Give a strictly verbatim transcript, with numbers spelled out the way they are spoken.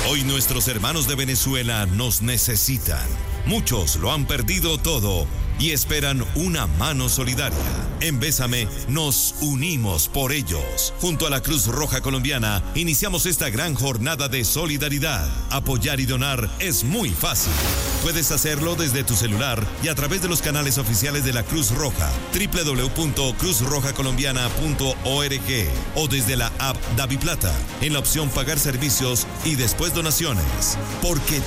Hoy nuestros hermanos de Venezuela nos necesitan. Muchos lo han perdido todo y esperan una mano solidaria. En Bésame nos unimos por ellos. Junto a la Cruz Roja Colombiana iniciamos esta gran jornada de solidaridad. Apoyar y donar es muy fácil. Puedes hacerlo desde tu celular y a través de los canales oficiales de la Cruz Roja, doble u doble u doble u punto cruz roja colombiana punto org, o desde la app DaviPlata, en la opción Pagar servicios y después donaciones. Porque